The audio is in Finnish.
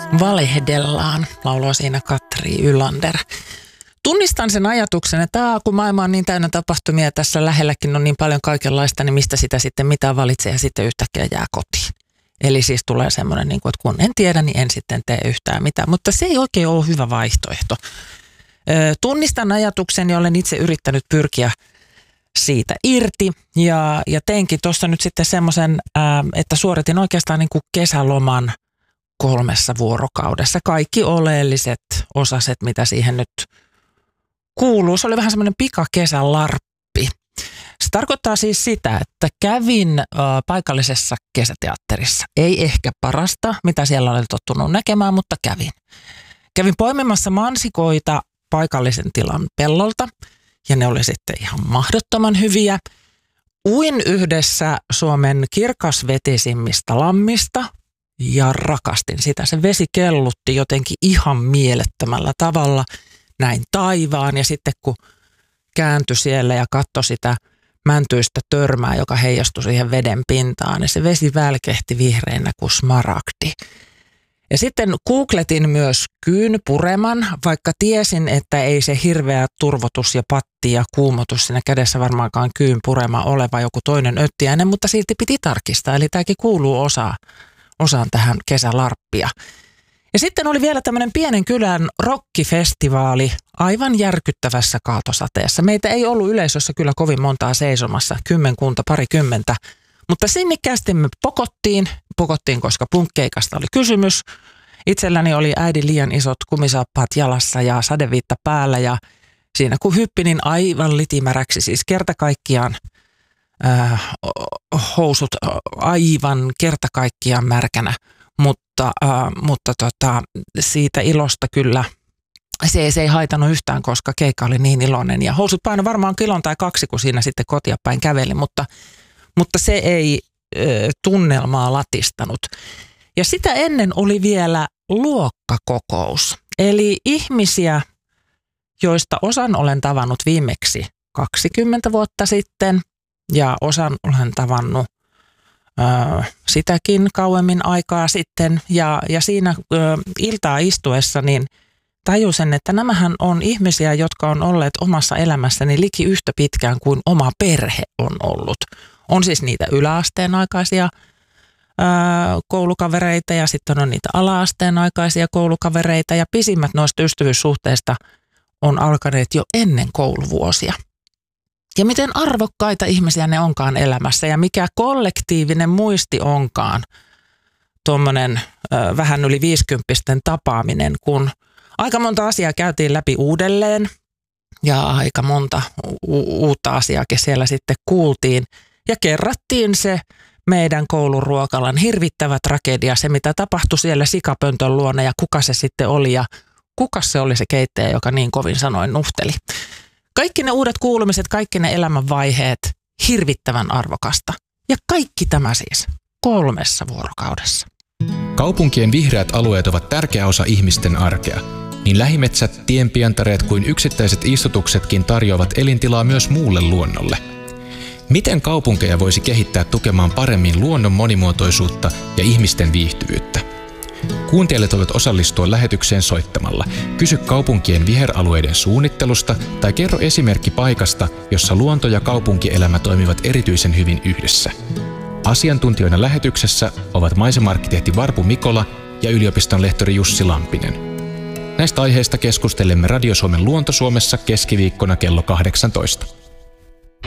Valehdellaan, lauloi siinä Katri Ylander. Tunnistan sen ajatuksen, että kun maailma on niin täynnä tapahtumia ja tässä lähelläkin on niin paljon kaikenlaista, niin mistä sitä sitten mitään valitsee ja sitten yhtäkkiä jää kotiin. Eli siis tulee semmoinen, että kun en tiedä, niin en sitten tee yhtään mitään. Mutta se ei oikein ole hyvä vaihtoehto. Tunnistan ajatuksen ja olen itse yrittänyt pyrkiä siitä irti ja teinkin tuossa nyt sitten semmoisen, että suoritin oikeastaan niin kuin kesäloman 3 vuorokaudessa. Kaikki oleelliset osaset, mitä siihen nyt kuuluu. Se oli vähän semmoinen pikakesälarppi. Se tarkoittaa siis sitä, että kävin paikallisessa kesäteatterissa. Ei ehkä parasta, mitä siellä olen tottunut näkemään, mutta kävin. Kävin poimimassa mansikoita paikallisen tilan pellolta ja ne oli sitten ihan mahdottoman hyviä. Uin yhdessä Suomen kirkasvetisimmistä lammista ja rakastin sitä. Se vesi kellutti jotenkin ihan mielettömällä tavalla näin taivaan ja sitten kun kääntyi siellä ja katsoi sitä mäntyistä törmää, joka heijastui siihen veden pintaan, niin se vesi välkehti vihreänä kuin smaragdi. Ja sitten googletin myös kyynpureman, vaikka tiesin, että ei se hirveä turvotus ja patti ja kuumotus siinä kädessä varmaankaan kyynpurema ole, vai joku toinen öttiäinen, mutta silti piti tarkistaa. Eli tämäkin kuuluu osaan tähän kesälarppia. Ja sitten oli vielä tämmöinen pienen kylän rockifestivaali aivan järkyttävässä kaatosateessa. Meitä ei ollut yleisössä kyllä kovin montaa seisomassa, parikymmentä. Mutta sinnikkäästi me pokottiin, koska punkkeikasta oli kysymys. Itselläni oli äidin liian isot kumisaappaat jalassa ja sadeviitta päällä ja siinä kun hyppinin aivan litimäräksi, siis kerta kaikkiaan housut aivan kerta kaikkiaan märkänä, mutta siitä ilosta kyllä se ei haitannut yhtään, koska keikka oli niin iloinen ja housut paino varmaan 1 kilon tai 2, kun siinä sitten kotia päin käveli, mutta se ei tunnelmaa latistanut. Ja sitä ennen oli vielä luokkakokous. Eli ihmisiä, joista osan olen tavannut viimeksi 20 vuotta sitten ja osan olen tavannut sitäkin kauemmin aikaa sitten. Ja siinä iltaa istuessa niin tajusin, että nämähän on ihmisiä, jotka on olleet omassa elämässäni liki yhtä pitkään kuin oma perhe on ollut. On siis niitä yläasteen aikaisia koulukavereita ja sitten on niitä ala-asteen aikaisia koulukavereita ja pisimmät noista ystävyyssuhteista on alkaneet jo ennen kouluvuosia. Ja miten arvokkaita ihmisiä ne onkaan elämässä ja mikä kollektiivinen muisti onkaan tuommoinen vähän yli 50-vuotiaiden tapaaminen, kun aika monta asiaa käytiin läpi uudelleen ja aika monta uutta asiaakin siellä sitten kuultiin. Ja kerrattiin se meidän kouluruokalan hirvittävä tragedia, se mitä tapahtui siellä sikapöntön luona ja kuka se sitten oli ja kuka se oli se keittäjä, joka niin kovin sanoin nuhteli. Kaikki ne uudet kuulumiset, kaikki ne elämänvaiheet, hirvittävän arvokasta. Ja kaikki tämä siis 3 vuorokaudessa. Kaupunkien vihreät alueet ovat tärkeä osa ihmisten arkea. Niin lähimetsät, tienpientareet kuin yksittäiset istutuksetkin tarjoavat elintilaa myös muulle luonnolle. Miten kaupunkeja voisi kehittää tukemaan paremmin luonnon monimuotoisuutta ja ihmisten viihtyvyyttä? Kuuntelijat voivat osallistua lähetykseen soittamalla. Kysy kaupunkien viheralueiden suunnittelusta tai kerro esimerkki paikasta, jossa luonto ja kaupunkielämä toimivat erityisen hyvin yhdessä. Asiantuntijoina lähetyksessä ovat maisema-arkkitehti Varpu Mikola ja yliopiston lehtori Jussi Lampinen. Näistä aiheista keskustelemme Radio Suomen Luonto Suomessa keskiviikkona kello 18.